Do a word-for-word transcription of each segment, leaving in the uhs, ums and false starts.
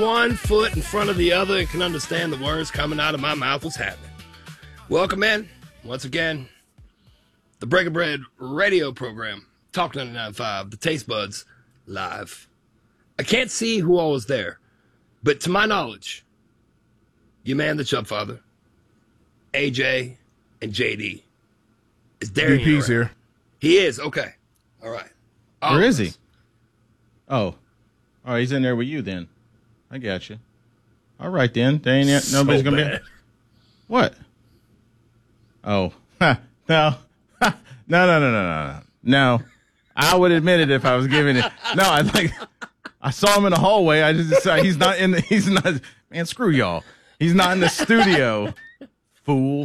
one foot in front of the other and can understand the words coming out of my mouth. What's happening? Welcome in, once again, the Breaking Bread radio program, Talk ninety-nine point five, the Taste Buds, live. I can't see who all was there, but to my knowledge, your man, the Chub Father, A J, and J D. Is Darian D P's here. He is, okay. All right. All Where is he? Oh. Oh, he's in there with you then. I got you. All right then. There ain't yet, So nobody's gonna bad. be. What? Oh, ha, no, ha, no, no, no, no, no, no. I would admit it if I was giving it. No, I like. I saw him in the hallway. I just decided he's not in the. He's not. Man, screw y'all. He's not in the studio. Fool.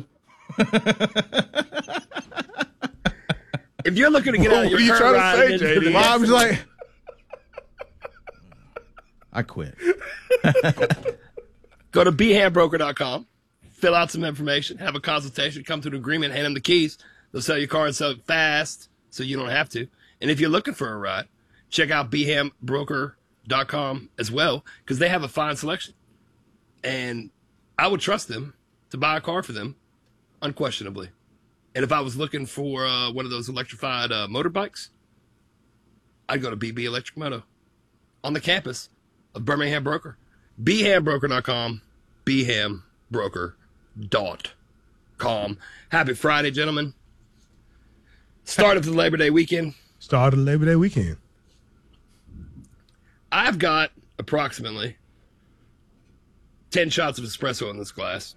If you're looking to get out of your What are you current trying to ride say, into J D? the Well, I'm next just one, like. I quit. go to b ham broker dot com, fill out some information, have a consultation, come to an agreement, hand them the keys. They'll sell your car and sell it fast so you don't have to. And if you're looking for a ride, check out b ham broker dot com as well, because they have a fine selection. And I would trust them to buy a car for them, unquestionably. And if I was looking for uh, one of those electrified uh, motorbikes, I'd go to B B Electric Moto on the campus of Birmingham Broker. b ham broker dot com, b ham broker dot com. Happy Friday, gentlemen. Start of the Labor Day weekend. Start of Labor Day weekend. I've got approximately ten shots of espresso in this glass.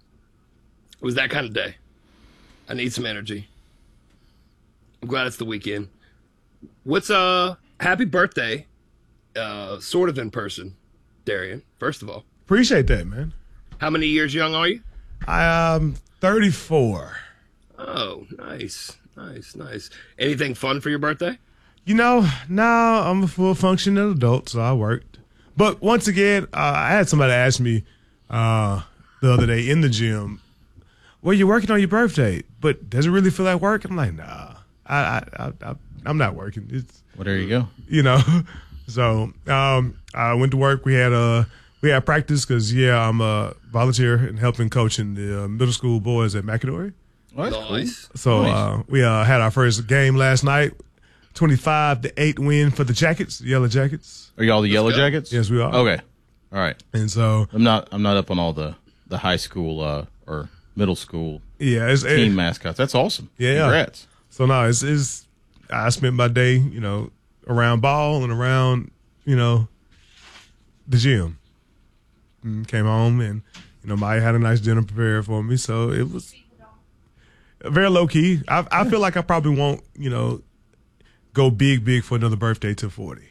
It was that kind of day. I need some energy. I'm glad it's the weekend. What's uh happy birthday, uh, sort of in person, Darian, first of all. Appreciate that, man. How many years young are you? I am thirty-four. Oh, nice, nice, nice. Anything fun for your birthday? You know, now I'm a full functioning adult, so I worked. But once again, uh, I had somebody ask me uh, the other day in the gym, well, you're working on your birthday, but does it really feel like work? I'm like, nah, I, I, I, I I'm not working. It's, Well, there you go. you know, so um, I went to work. We had uh, we had practice because yeah, I'm a volunteer and helping coaching the uh, middle school boys at McAdory. What? Nice. So Nice. uh, we uh, had our first game last night, twenty-five to eight win for the Jackets, the Yellow Jackets. Are y'all the Yellow go. Jackets? Yes, we are. Okay. All right. And so I'm not. I'm not up on all the the high school uh, or middle school yeah, it's team it, mascots. That's awesome. Yeah. Congrats. so no, it's, it's I spent my day, you know, around ball and around, you know, the gym. And came home and you know, Maya had a nice dinner prepared for me, so it was very low key. I I feel like I probably won't, you know, go big big for another birthday till forty.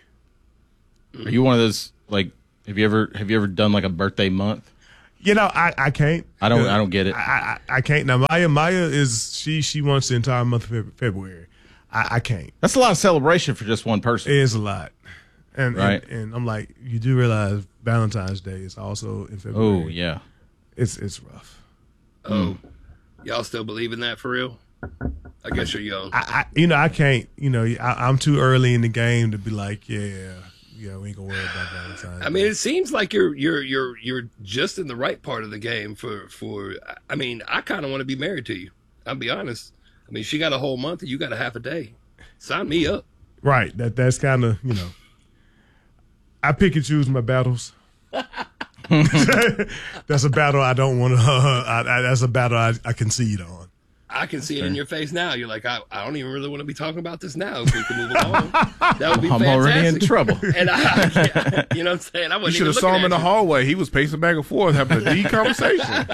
Are you one of those like? Have you ever have you ever done like a birthday month? You know, I, I can't. I don't. I don't get it. I, I I can't. Now Maya Maya is she she wants the entire month of Feb- February. I, I can't. That's a lot of celebration for just one person. It is a lot. And, Right. and and I'm like, you do realize Valentine's Day is also in February. Oh yeah. It's it's rough. Oh, y'all still believe in that for real? I guess you're young. I, I you know I can't. You know I, I'm too early in the game to be like, yeah, yeah, we ain't gonna worry about Valentine's. I mean, it seems like you're you're you're you're just in the right part of the game for for. I mean, I kind of want to be married to you. I'll be honest. I mean, she got a whole month and you got a half a day. Sign me up. right. That that's kind of you know. I pick and choose my battles. That's a battle I don't want to. Uh, I, I, that's a battle I, I concede on. I can see it in your face now. You're like, I, I don't even really want to be talking about this now. If we can move along, that would be I'm fantastic. already in trouble. And I, you know what I'm saying? I You wasn't should even have saw looking him in at the you. hallway. He was pacing back and forth, having a deep conversation.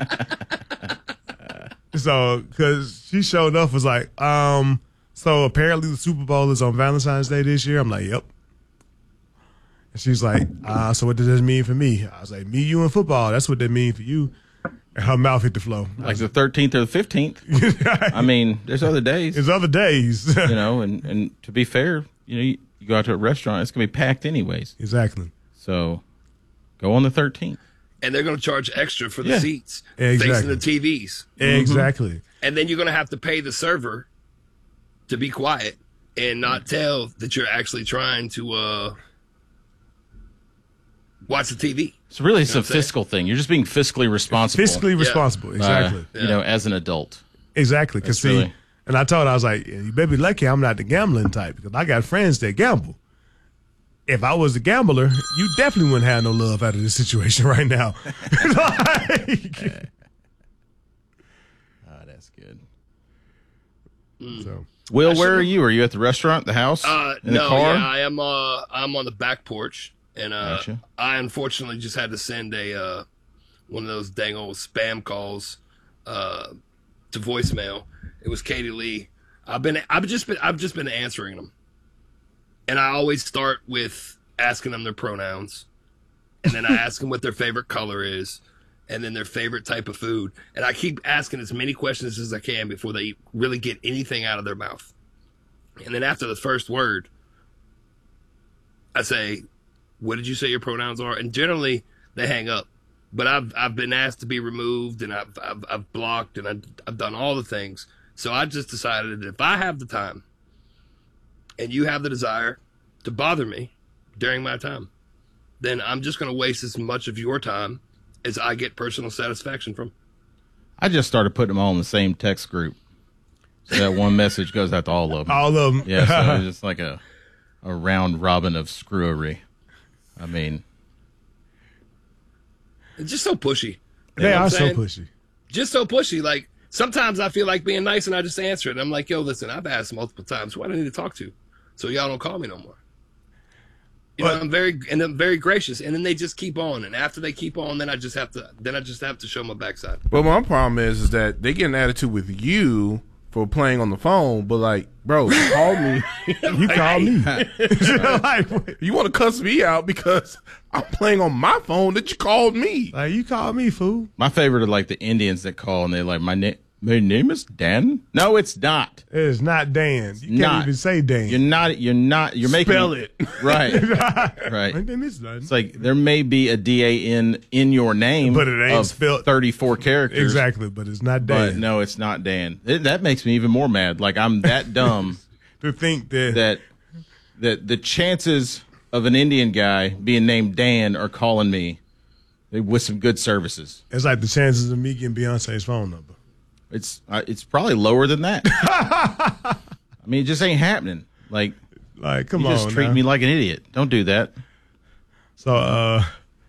So, because she showed up, was like, um, so apparently the Super Bowl is on Valentine's Day this year. I'm like, yep. And she's like, uh, so what does this mean for me? I was like, me, you, and football. That's what that mean for you. And her mouth hit the floor. Like the thirteenth or the fifteenth. I mean, there's other days. It's other days. You know, and, and to be fair, you know, you, you go out to a restaurant, it's gonna be packed anyways. Exactly. So go on the thirteenth. And they're going to charge extra for the Yeah. seats Exactly. facing the T Vs. Exactly. And then you're going to have to pay the server to be quiet and not tell that you're actually trying to uh, watch the T V. So really, it's You know a what I'm fiscal thing. You're just being fiscally responsible. Fiscally responsible, uh, exactly, You know, as an adult. exactly. Because That's see, really- and I told her, I was like, you better be lucky I'm not the gambling type because I got friends that gamble. If I was a gambler, you definitely wouldn't have no love out of this situation right now. Like, Oh, that's good. so. Will, where are you? Are you at the restaurant, the house, Uh, in no, the car? yeah, I am. Uh, I'm on the back porch, and uh, Gotcha. I unfortunately just had to send a uh, one of those dang old spam calls uh, to voicemail. It was Katie Lee. I've been, I've just been, I've just been answering them, and I always start with asking them their pronouns, and then I ask them what their favorite color is, and then their favorite type of food, and I keep asking as many questions as I can before they really get anything out of their mouth. And then after the first word, I say, "What did you say your pronouns are?" And generally, they hang up. But I've I've been asked to be removed, and I've I've, I've blocked, and I've, I've done all the things. So I just decided that if I have the time, and you have the desire to bother me during my time, then I'm just going to waste as much of your time as I get personal satisfaction from. I just started putting them all in the same text group, so that one message goes out to all of them. All of them. Yeah, so it's just like a a round robin of screwery. I mean, It's just so pushy. You They know what are I'm so saying? pushy. Just so pushy. Like, sometimes I feel like being nice and I just answer it. And I'm like, yo, listen, I've asked multiple times. Why do I need to talk to? So y'all don't call me no more. You know, But- I'm very and I'm very gracious. And then they just keep on. And after they keep on, then I just have to then I just have to show my backside. But my problem is, is that they get an attitude with you for playing on the phone, but like, bro, you called me. You call me. like, what? You want to cuss me out because I'm playing on my phone that you called me. like, you call me, fool. my favorite are like the Indians that call and they're like, my name, my name is Dan. No, it's not. It is not Dan. You can't Not. even say Dan. You're not. You're not. You're making Spell it. right. My Right. name is Dan. It's like there may be a D A N in your name, But it ain't of spelled- thirty-four characters. Exactly, but it's not But Dan. no, it's not Dan. It, that makes me even more mad. Like I'm that dumb To think that, that that the chances of an Indian guy being named Dan are calling me with some good services. it's like the chances of me getting Beyonce's phone number. It's uh, it's probably lower than that. I mean, it just ain't happening. Like Like, come you on. just treat now. me like an idiot. Don't do that. So, uh,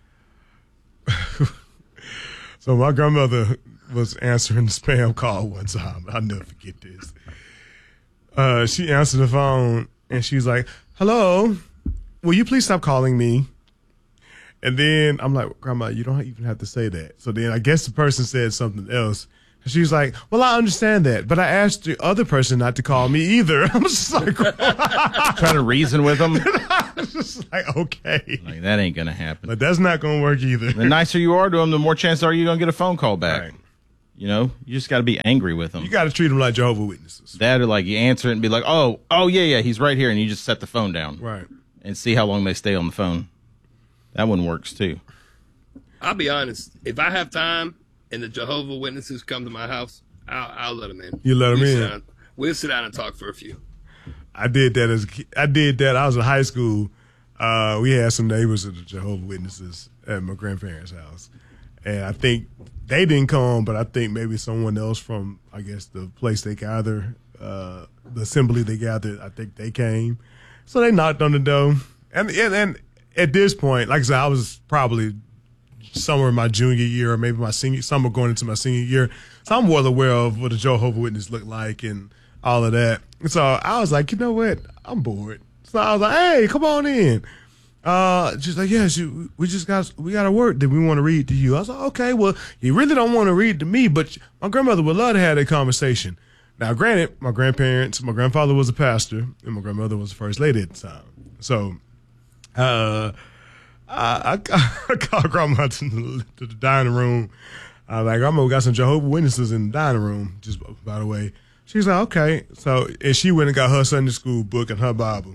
so my grandmother was answering the spam call one time. I'll never forget this. Uh, she answered the phone and she's like, "Hello, will you please stop calling me?" And then I'm like, "Grandma, you don't even have to say that." So then I guess the person said something else. And she's like, "Well, I understand that, but I asked the other person not to call me either." I'm just like, Trying to reason with them. I'm just like, okay, Like that ain't gonna happen. but that's not gonna work either. The nicer you are to them, the more chance are you gonna get a phone call back. Right. You know, you just got to be angry with them. You got to treat them like Jehovah's Witnesses. That or like you answer it and be like, oh, oh yeah, yeah, he's right here, and you just set the phone down Right. and see how long they stay on the phone. That one works too. I'll be honest. If I have time and the Jehovah Witnesses come to my house, I'll, I'll let them in. You let 'em We'll in? sit down- We'll sit down and talk for a few. I did that as a kid. I did that. I was in high school. Uh, we had some neighbors of the Jehovah's Witnesses at my grandparents' house. And I think they didn't come, but I think maybe someone else from, I guess, the place they gather, uh, the assembly they gathered, I think they came. So they knocked on the door. And, and, and at this point, like I said, I was probably somewhere in my junior year or maybe my senior, somewhere going into my senior year. So I'm well aware of what a Jehovah's Witness look like and all of that. So I was like, you know what? I'm bored. So I was like, hey, come on in. Uh, just like, yes, you, we just got, we got a word that we want to read to you. I was like, okay, well, you really don't want to read to me, but my grandmother would love to have that conversation. Now, granted, my grandparents, my grandfather was a pastor and my grandmother was the first lady at the time. So, uh, I, I, I called grandma to the, to the dining room. I was like, grandma, we got some Jehovah's Witnesses in the dining room, just by the way. She's like, okay. So, and she went and got her Sunday school book and her Bible.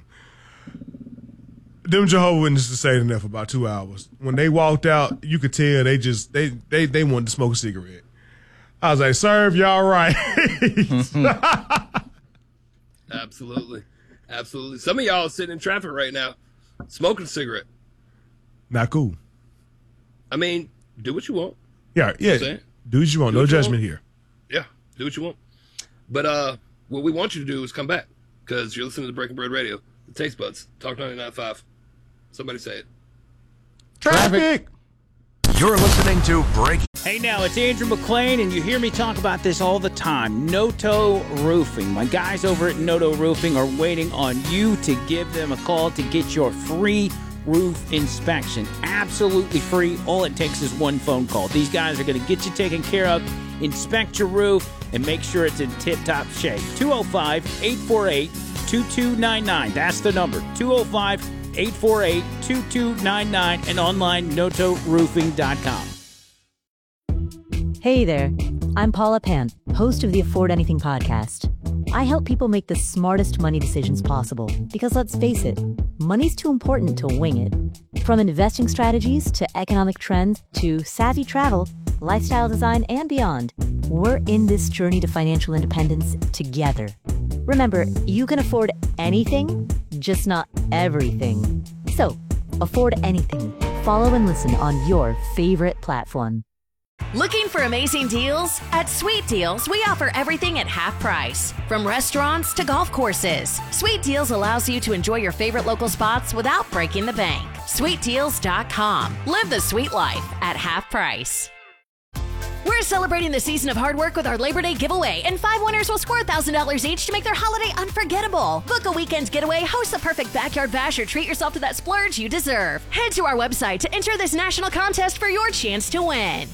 Them Jehovah's Witnesses stayed in there for about two hours. When they walked out, you could tell they just, they, they, they wanted to smoke a cigarette. I was like, serve y'all right. Absolutely. Absolutely. Some of y'all are sitting in traffic right now smoking a cigarette. Not cool. I mean, do what you want. Yeah, yeah. I'm saying? Do what you want. Do No what you judgment want. here. Yeah, do what you want. But uh, what we want you to do is come back because you're listening to Breaking Bread Radio, the Taste Buds, Talk ninety-nine point five. Somebody say it. Traffic. You're listening to Break. Hey now, it's Andrew McClain, and you hear me talk about this all the time. Noto Roofing. My guys over at Noto Roofing are waiting on you to give them a call to get your free roof inspection. Absolutely free. All it takes is one phone call. These guys are going to get you taken care of, inspect your roof, and make sure it's in tip-top shape. two oh five, eight four eight, two two nine nine. That's the number. two oh five, eight four eight, two two nine nine and online noto roofing dot com. Hey there, I'm Paula Pant, host of the Afford Anything podcast. I help people make the smartest money decisions possible because, let's face it, money's too important to wing it. From investing strategies to economic trends to savvy travel, lifestyle design, and beyond, we're in this journey to financial independence together. Remember, you can afford anything, just not everything. So, afford anything. Follow and listen on your favorite platform. Looking for amazing deals? At Sweet Deals, we offer everything at half price. From restaurants to golf courses, Sweet Deals allows you to enjoy your favorite local spots without breaking the bank. sweet deals dot com. Live the sweet life at half price. We're celebrating the season of hard work with our Labor Day giveaway, and five winners will score one thousand dollars each to make their holiday unforgettable. Book a weekend getaway, host the perfect backyard bash, or treat yourself to that splurge you deserve. Head to our website to enter this national contest for your chance to win.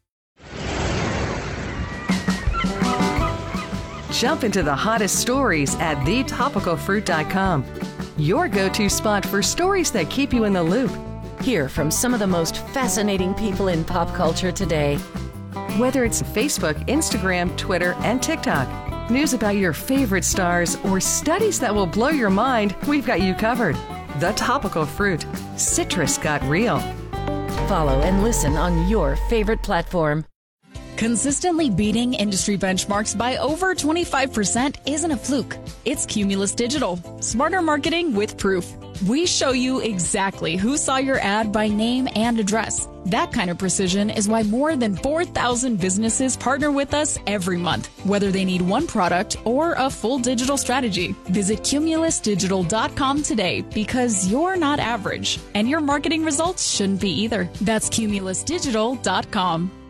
Jump into the hottest stories at the topical fruit dot com. Your go-to spot for stories that keep you in the loop. Hear from some of the most fascinating people in pop culture today. Whether it's Facebook, Instagram, Twitter, and TikTok, news about your favorite stars, or studies that will blow your mind, we've got you covered. The Topical Fruit. Citrus got real. Follow and listen on your favorite platform. Consistently beating industry benchmarks by over twenty-five percent isn't a fluke. It's Cumulus Digital. Smarter marketing with proof. We show you exactly who saw your ad by name and address. That kind of precision is why more than four thousand businesses partner with us every month, whether they need one product or a full digital strategy. Visit cumulus digital dot com today because you're not average, and your marketing results shouldn't be either. That's cumulus digital dot com.